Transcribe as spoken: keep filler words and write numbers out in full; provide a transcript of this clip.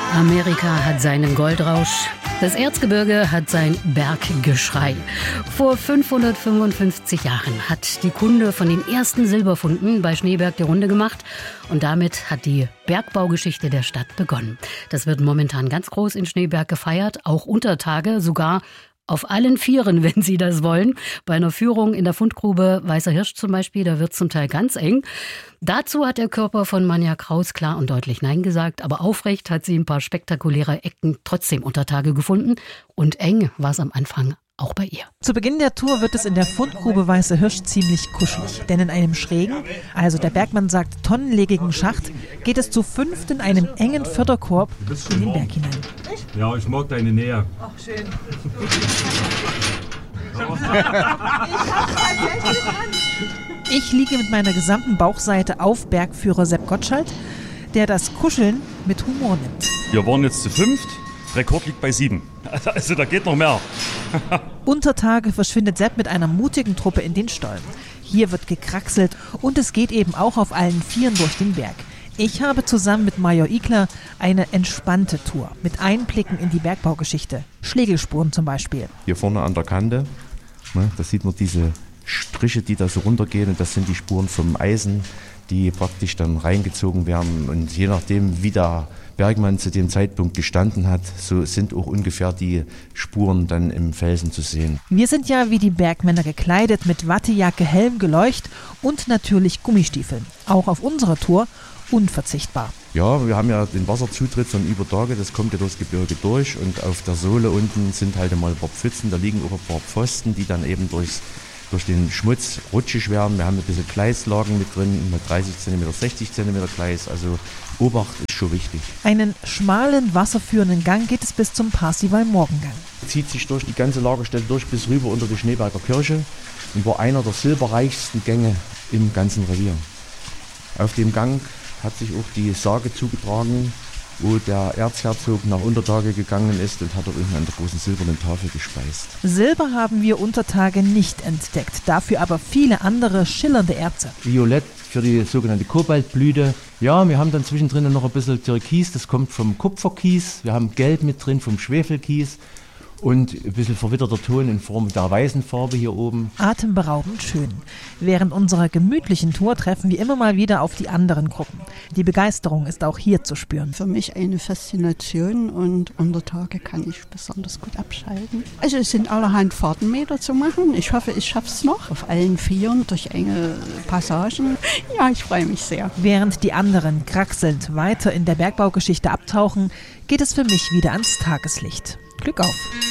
Amerika hat seinen Goldrausch, das Erzgebirge hat sein Berggeschrei. Vor fünfhundertfünfundfünfzig Jahren hat die Kunde von den ersten Silberfunden bei Schneeberg die Runde gemacht und damit hat die Bergbaugeschichte der Stadt begonnen. Das wird momentan ganz groß in Schneeberg gefeiert, auch unter Tage, sogar auf allen Vieren, wenn Sie das wollen. Bei einer Führung in der Fundgrube Weißer Hirsch zum Beispiel, da wird zum Teil ganz eng. Dazu hat der Körper von Manja Kraus klar und deutlich Nein gesagt, aber aufrecht hat sie ein paar spektakuläre Ecken trotzdem unter Tage gefunden. Und eng war es am Anfang auch bei ihr. Zu Beginn der Tour wird es in der Fundgrube Weißer Hirsch ziemlich kuschelig. Denn in einem schrägen, also der Bergmann sagt tonnenlegigen Schacht, geht es zu fünft in einem engen Förderkorb in den Berg hinein. Ja, ich mag deine Nähe. Ach, schön. Ich liege mit meiner gesamten Bauchseite auf Bergführer Sepp Gottschalk, der das Kuscheln mit Humor nimmt. Wir waren jetzt zu fünft, Rekord liegt bei sieben. Also da geht noch mehr. Unter Tage verschwindet Sepp mit einer mutigen Truppe in den Stollen. Hier wird gekraxelt und es geht eben auch auf allen Vieren durch den Berg. Ich habe zusammen mit Major Igler eine entspannte Tour mit Einblicken in die Bergbaugeschichte. Schlegelspuren zum Beispiel. Hier vorne an der Kante, ne, da sieht man diese Striche, die da so runtergehen, und das sind die Spuren vom Eisen, die praktisch dann reingezogen werden. Und je nachdem, wie der Bergmann zu dem Zeitpunkt gestanden hat, so sind auch ungefähr die Spuren dann im Felsen zu sehen. Wir sind ja wie die Bergmänner gekleidet mit Wattejacke, Helm, Geleucht und natürlich Gummistiefeln. Auch auf unserer Tour unverzichtbar. Ja, wir haben ja den Wasserzutritt von über Tage, das kommt ja durchs Gebirge durch, und auf der Sohle unten sind halt einmal ein paar Pfützen, da liegen auch ein paar Pfosten, die dann eben durchs, durch den Schmutz rutschig werden. Wir haben ein bisschen Gleislagen mit drin, mit dreißig Zentimeter, sechzig Zentimeter Gleis, also Obacht ist schon wichtig. Einen schmalen, wasserführenden Gang geht es bis zum Parsival-Morgengang. Zieht sich durch die ganze Lagerstätte durch bis rüber unter die Schneeberger Kirche und war einer der silberreichsten Gänge im ganzen Revier. Auf dem Gang hat sich auch die Sage zugetragen, wo der Erzherzog nach Untertage gegangen ist und hat dort unten an der großen silbernen Tafel gespeist. Silber haben wir unter Tage nicht entdeckt, dafür aber viele andere schillernde Erze. Violett für die sogenannte Kobaltblüte. Ja, wir haben dann zwischendrin noch ein bisschen Türkis, das kommt vom Kupferkies. Wir haben Gelb mit drin vom Schwefelkies. Und ein bisschen verwitterter Ton in Form der weißen Farbe hier oben. Atemberaubend schön. Während unserer gemütlichen Tour treffen wir immer mal wieder auf die anderen Gruppen. Die Begeisterung ist auch hier zu spüren. Für mich eine Faszination, und unter Tage kann ich besonders gut abschalten. Also es sind allerhand Fahrtenmeter zu machen. Ich hoffe, ich schaffe es noch. Auf allen Vieren durch enge Passagen. Ja, ich freue mich sehr. Während die anderen kraxelnd weiter in der Bergbaugeschichte abtauchen, geht es für mich wieder ans Tageslicht. Glück auf!